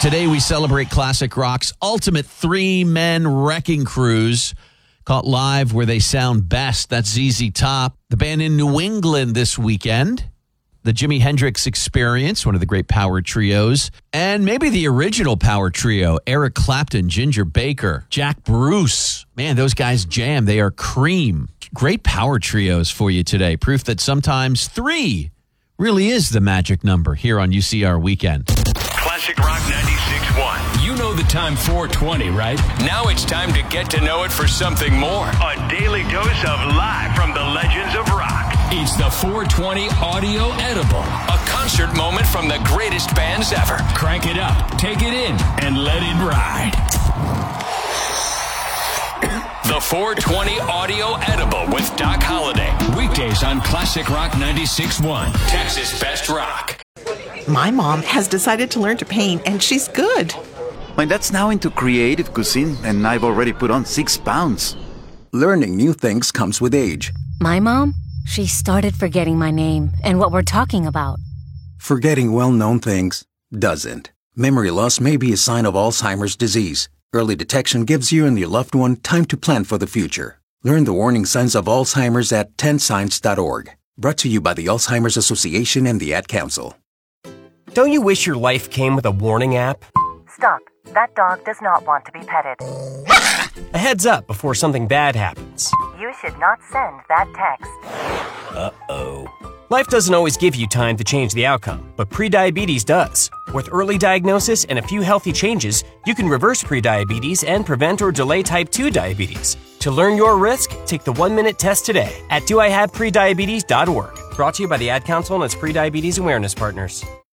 Today we celebrate classic rock's ultimate three-men wrecking cruise. Caught live where they sound best. That's ZZ Top. The band in New England this weekend. The Jimi Hendrix Experience, one of the great power trios. And maybe the original power trio, Eric Clapton, Ginger Baker, Jack Bruce. Man, those guys jam. They are cream. Great power trios for you today. Proof that sometimes 3 really is the magic number here on UCR Weekend. Classic Rock 96.1. You know the time 420, right? Now it's time to get to know it for something more. A daily dose of live from the legends of rock. It's the 420 Audio Edible. A concert moment from the greatest bands ever. Crank it up, take it in, and let it ride. The 420 Audio Edible with Doc Holliday. Weekdays on Classic Rock 96.1. Texas Best Rock. My mom has decided to learn to paint, and she's good. My dad's now into creative cuisine, and I've already put on 6 pounds. Learning new things comes with age. My mom? She started forgetting my name and what we're talking about. Forgetting well-known things doesn't. Memory loss may be a sign of Alzheimer's disease. Early detection gives you and your loved one time to plan for the future. Learn the warning signs of Alzheimer's at 10signs.org. Brought to you by the Alzheimer's Association and the Ad Council. Don't you wish your life came with a warning app? Stop. That dog does not want to be petted. A heads up before something bad happens. You should not send that text. Uh-oh. Life doesn't always give you time to change the outcome, but prediabetes does. With early diagnosis and a few healthy changes, you can reverse prediabetes and prevent or delay type 2 diabetes. To learn your risk, take the 1-minute test today at doihaveprediabetes.org. Brought to you by the Ad Council and its prediabetes awareness partners.